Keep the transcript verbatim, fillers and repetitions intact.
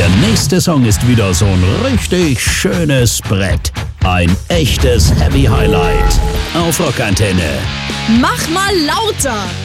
Der nächste Song ist wieder so ein richtig schönes Brett. Ein echtes Heavy Highlight auf Rockantenne. Mach mal lauter!